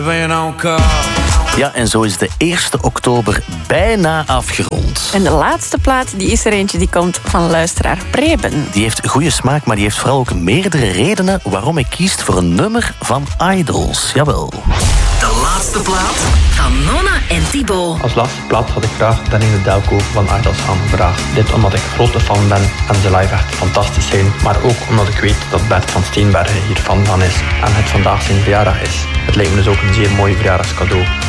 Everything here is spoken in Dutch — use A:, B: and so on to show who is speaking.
A: Ja, en zo is de 1 oktober bijna afgerond.
B: En de laatste plaat die is er eentje die komt van luisteraar Preben.
A: Die heeft goede smaak, maar die heeft vooral ook meerdere redenen waarom hij kiest voor een nummer van Idols. Jawel.
C: De laatste plaat van Nonna en Thibaut.
D: Als laatste plaat had ik graag Danny Delco van Idols aangevraagd. Dit omdat ik grote fan ben en ze live echt fantastisch zijn. Maar ook omdat ik weet dat Bert van Steenbergen hier fan van is en het vandaag zijn verjaardag is. Het lijkt me dus ook een zeer mooi verjaardagscadeau.